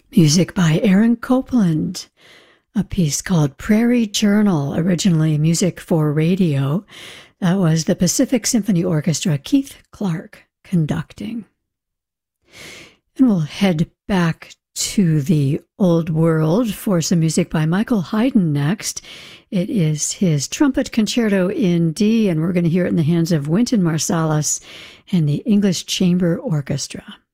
Music by Aaron Copland, a piece called Prairie Journal, originally music for radio. That was the Pacific Symphony Orchestra, Keith Clark conducting. And we'll head back to the old world for some music by Michael Haydn next. It is his Trumpet Concerto in D, and we're going to hear it in the hands of Wynton Marsalis and the English Chamber Orchestra.